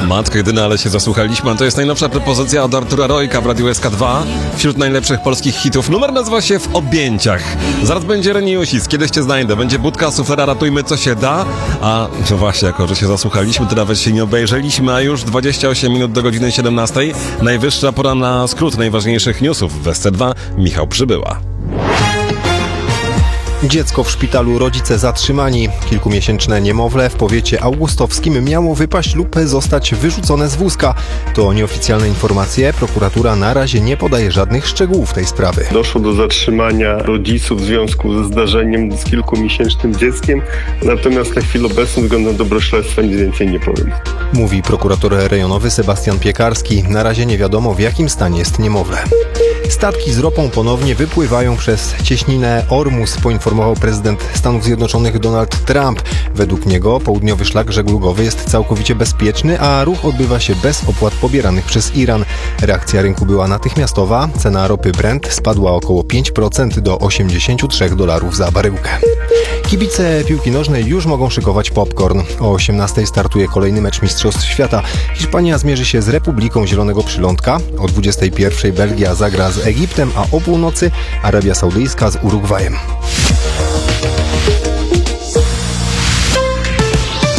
Matko jedyna, ale się zasłuchaliśmy. To jest najnowsza propozycja od Artura Rojka w Radiu SK2. Wśród najlepszych polskich hitów. Numer nazywa się W objęciach. Zaraz będzie Reniusis, kiedyś cię znajdę. Będzie Budka, Suflera, ratujmy co się da. A no właśnie, jako że się zasłuchaliśmy, to nawet się nie obejrzeliśmy, a już 28 minut do godziny 17. Najwyższa pora na skrót najważniejszych newsów w SC2. Michał Przybyła. Dziecko w szpitalu, rodzice zatrzymani. Kilkumiesięczne niemowlę w powiecie augustowskim miało wypaść lub zostać wyrzucone z wózka. To nieoficjalne informacje. Prokuratura na razie nie podaje żadnych szczegółów tej sprawy. Doszło do zatrzymania rodziców w związku ze zdarzeniem z kilkumiesięcznym dzieckiem. Natomiast na chwilę obecną względem dobro śledztwa nic więcej nie powiem. Mówi prokurator rejonowy Sebastian Piekarski. Na razie nie wiadomo, w jakim stanie jest niemowlę. Statki z ropą ponownie wypływają przez cieśninę Ormus, poinformował prezydent Stanów Zjednoczonych Donald Trump. Według niego południowy szlak żeglugowy jest całkowicie bezpieczny, a ruch odbywa się bez opłat pobieranych przez Iran. Reakcja rynku była natychmiastowa. Cena ropy Brent spadła około 5% do $83 za baryłkę. Kibice piłki nożnej już mogą szykować popcorn. O 18:00 startuje kolejny mecz Mistrzostw Świata. Hiszpania zmierzy się z Republiką Zielonego Przylądka. O 21:00 Belgia zagra z Egiptem, a o północy Arabia Saudyjska z Urugwajem.